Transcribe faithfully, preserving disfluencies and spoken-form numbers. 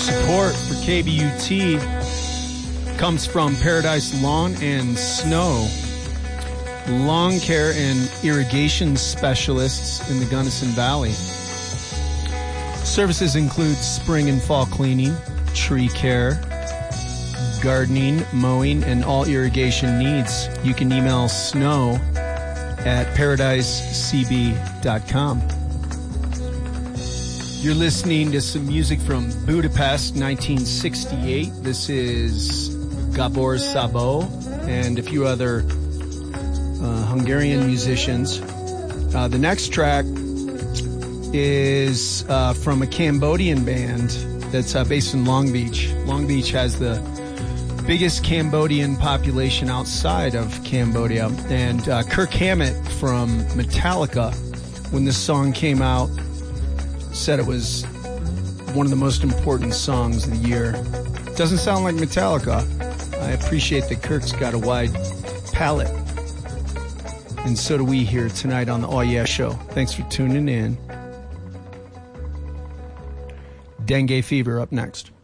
Support for K B U T comes from Paradise Lawn and Snow, lawn care and irrigation specialists in the Gunnison Valley. Services include spring and fall cleaning, tree care, gardening, mowing, and all irrigation needs. You can email snow at paradise c b dot com. You're listening to some music from Budapest, nineteen sixty-eight. This is Gabor Szabo and a few other uh, Hungarian musicians. Uh, the next track is uh, from a Cambodian band that's uh, based in Long Beach. Long Beach has the biggest Cambodian population outside of Cambodia. And uh, Kirk Hammett from Metallica, when this song came out, said it was one of the most important songs of the year. Doesn't sound like Metallica. I appreciate that Kirk's got a wide palette. And so do we here tonight on the Oh Yeah Show. Thanks for tuning in. Dengue Fever up next.